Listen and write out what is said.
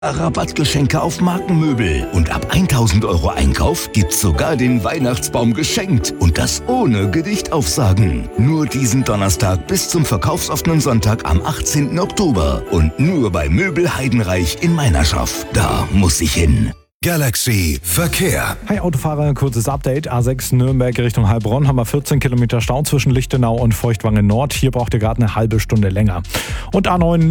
Rabattgeschenke auf Markenmöbel. Und ab 1.000 € Einkauf gibt's sogar den Weihnachtsbaum geschenkt. Und das ohne Gedichtaufsagen. Nur diesen Donnerstag bis zum verkaufsoffenen Sonntag am 18. Oktober. Und nur bei Möbel Heidenreich in Meinerschaft. Da muss ich hin. Galaxy Verkehr. Hi Autofahrer, kurzes Update. A6 Nürnberg Richtung Heilbronn haben wir 14 Kilometer Stau zwischen Lichtenau und Feuchtwangen Nord. Hier braucht ihr gerade eine halbe Stunde länger. Und A9